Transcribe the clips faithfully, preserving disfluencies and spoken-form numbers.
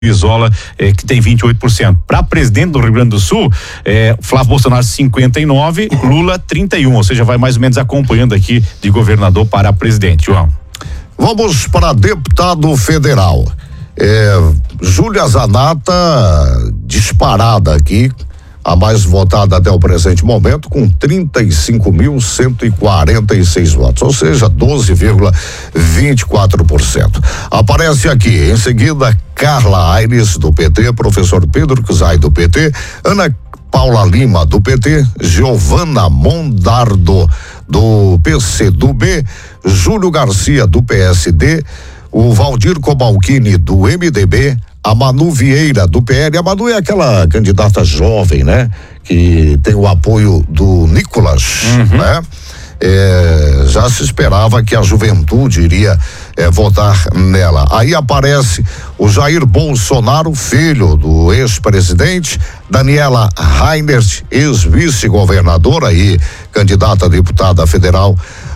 Isola, eh, que tem vinte e oito por cento. Para presidente do Rio Grande do Sul, eh, Flávio Bolsonaro cinquenta e nove, Lula trinta e um, ou seja, vai mais ou menos acompanhando aqui de governador para presidente. João. Vamos para deputado federal. É, Júlia Zanata, disparada aqui, a mais votada até o presente momento, com trinta e cinco mil cento e quarenta e seis votos, ou seja, doze vírgula vinte e quatro por cento. Aparece aqui, em seguida, Carla Aires, do P T, professor Pedro Cusai, do P T, Ana Paula Lima, do P T, Giovana Mondardo, do P C do B, Júlio Garcia, do P S D, o Valdir Cobalcini, do M D B, a Manu Vieira, do P L. A Manu é aquela candidata jovem, né? Que tem o apoio do Nicolas, uhum. né? É, já se esperava que a juventude iria é, votar nela. Aí aparece o Jair Bolsonaro, filho do ex-presidente, Daniela Reinert, ex-vice-governadora e candidata a deputada federal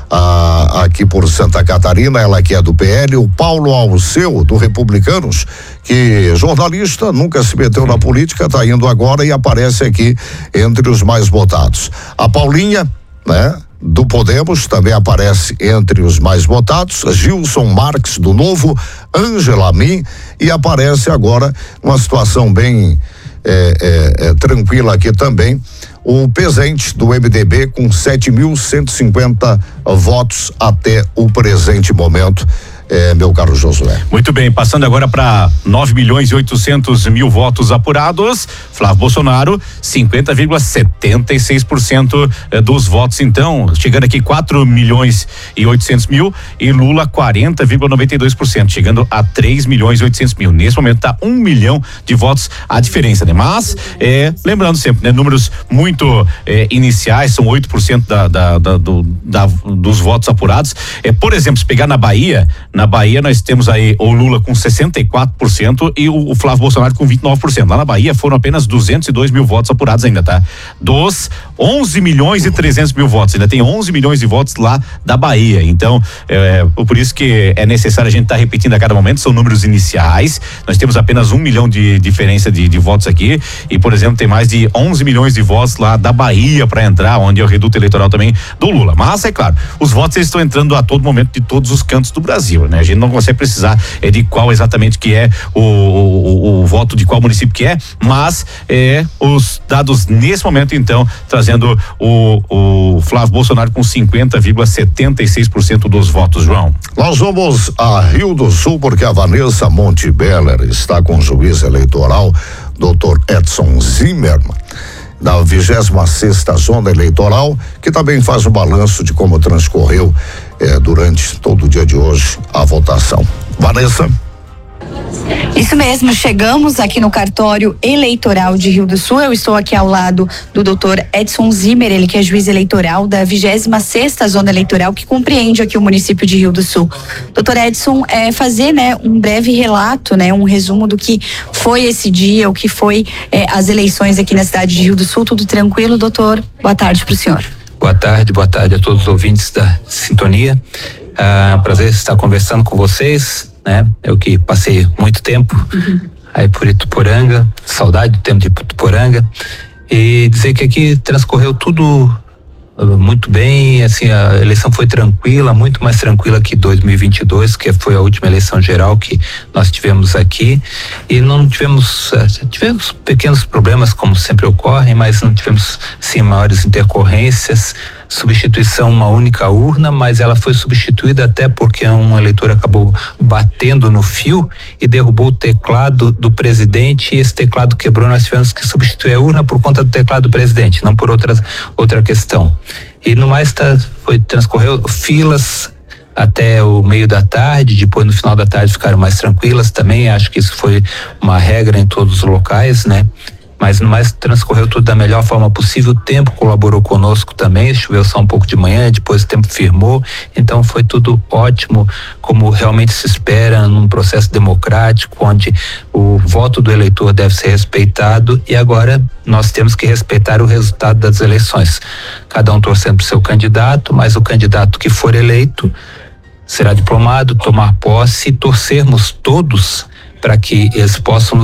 Ah, aqui por Santa Catarina, ela que é do P L, o Paulo Alceu, do Republicanos, que jornalista, nunca se meteu na política, está indo agora e aparece aqui entre os mais votados. A Paulinha, né, do Podemos, também aparece entre os mais votados, Gilson Marques, do Novo, Ângela Min, e aparece agora uma situação bem é, é, é, tranquila aqui também, o Pezente, do M D B, com sete mil cento e cinquenta votos até o presente momento, é, meu caro Josué. Muito bem, passando agora para nove milhões e oitocentos mil votos apurados, Flávio Bolsonaro, cinquenta vírgula setenta e seis por cento dos votos, então, chegando aqui quatro milhões e oitocentos mil, e Lula quarenta vírgula noventa e dois por cento, chegando a três milhões e oitocentos mil. Nesse momento está um milhão de votos a diferença, né? Mas, é, lembrando sempre, né? Números muito é, iniciais, são oito por cento da, da, da, do, da, dos votos apurados. É, por exemplo, se pegar na Bahia, na Bahia nós temos aí o Lula com sessenta e quatro por cento e o, o Flávio Bolsonaro com vinte e nove por cento. Lá na Bahia foram apenas duzentos e dois mil votos apurados ainda, tá? Dos onze milhões e trezentos mil votos, ainda tem onze milhões de votos lá da Bahia. Então, é, por isso que é necessário a gente estar tá repetindo a cada momento, são números iniciais. Nós temos apenas um milhão de diferença de, de votos aqui e, por exemplo, tem mais de onze milhões de votos lá da Bahia para entrar, onde é o reduto eleitoral também do Lula. Mas, é claro, os votos eles estão entrando a todo momento de todos os cantos do Brasil, né? A gente não consegue precisar é, de qual exatamente que é o, o, o voto de qual município que é, mas é, os dados nesse momento, então, trazendo o, o Flávio Bolsonaro com cinquenta vírgula setenta e seis por cento dos votos, João. Nós vamos a Rio do Sul porque a Vanessa Montebeller está com o juiz eleitoral, doutor Edson Zimmermann, da vigésima sexta zona eleitoral, que também faz o balanço de como transcorreu eh, durante todo o dia de hoje a votação. Vanessa? Isso mesmo, chegamos aqui no cartório eleitoral de Rio do Sul. Eu estou aqui ao lado do doutor Edson Zimmer, ele que é juiz eleitoral da vigésima sexta zona eleitoral, que compreende aqui o município de Rio do Sul. Doutor Edson, é fazer, né, um breve relato, né, um resumo do que foi esse dia, o que foi é, as eleições aqui na cidade de Rio do Sul. Tudo tranquilo, doutor? Boa tarde para o senhor. Boa tarde, boa tarde a todos os ouvintes da Sintonia. Ah, prazer estar conversando com vocês, né? Eu que passei muito tempo uhum. aí por Ituporanga, saudade do tempo de Ituporanga, e dizer que aqui transcorreu tudo muito bem, assim, a eleição foi tranquila, muito mais tranquila que dois mil e vinte e dois, que foi a última eleição geral que nós tivemos aqui, e não tivemos, tivemos pequenos problemas como sempre ocorrem, mas não tivemos, sim, maiores intercorrências. Substituição uma única urna, mas ela foi substituída até porque um eleitor acabou batendo no fio e derrubou o teclado do presidente, e esse teclado quebrou. Nós tivemos que substituir a urna por conta do teclado do presidente, não por outra, outra questão. E no mais tá, foi, transcorreu filas até o meio da tarde, depois no final da tarde ficaram mais tranquilas também. Acho que isso foi uma regra em todos os locais, né? Mas no mais transcorreu tudo da melhor forma possível. O tempo colaborou conosco também, choveu só um pouco de manhã, depois o tempo firmou, então foi tudo ótimo, como realmente se espera num processo democrático, onde o voto do eleitor deve ser respeitado, e agora nós temos que respeitar o resultado das eleições, cada um torcendo para o seu candidato, mas o candidato que for eleito será diplomado, tomar posse, e torcermos todos para que eles possam